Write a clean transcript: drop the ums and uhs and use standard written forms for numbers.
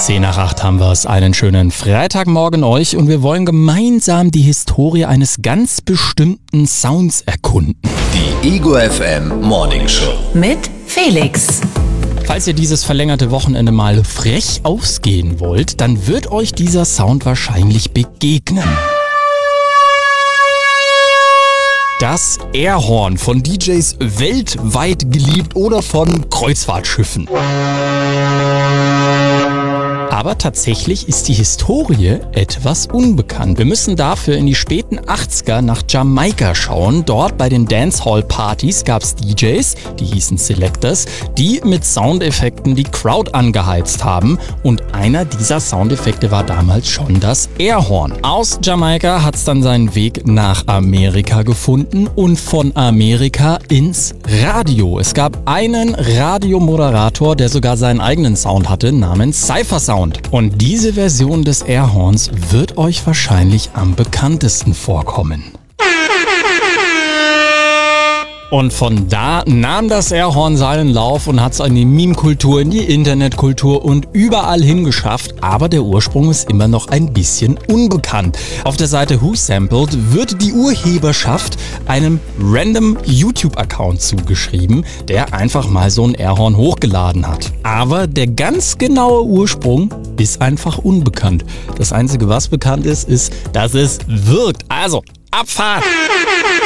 7:10 haben wir es. Einen schönen Freitagmorgen euch und wir wollen gemeinsam die Historie eines ganz bestimmten Sounds erkunden. Die Ego FM Morning Show mit Felix. Falls ihr dieses verlängerte Wochenende mal frech ausgehen wollt, dann wird euch dieser Sound wahrscheinlich begegnen. Das Airhorn, von DJs weltweit geliebt oder von Kreuzfahrtschiffen. Aber tatsächlich ist die Historie etwas unbekannt. Wir müssen dafür in die späten 80er nach Jamaika schauen. Dort bei den Dancehall-Partys gab es DJs, die hießen Selectors, die mit Soundeffekten die Crowd angeheizt haben. Und einer dieser Soundeffekte war damals schon das Airhorn. Aus Jamaika hat es dann seinen Weg nach Amerika gefunden und von Amerika ins Radio. Es gab einen Radiomoderator, der sogar seinen eigenen Sound hatte, namens Cypher Sound. Und diese Version des Airhorns wird euch wahrscheinlich am bekanntesten vorkommen. Und von da nahm das Airhorn seinen Lauf und hat es in die Meme-Kultur, in die Internetkultur und überall hingeschafft. Aber der Ursprung ist immer noch ein bisschen unbekannt. Auf der Seite Who Sampled wird die Urheberschaft einem random YouTube-Account zugeschrieben, der einfach mal so ein Airhorn hochgeladen hat. Aber der ganz genaue Ursprung ist einfach unbekannt. Das Einzige, was bekannt ist, dass es wirkt. Also, Abfahrt!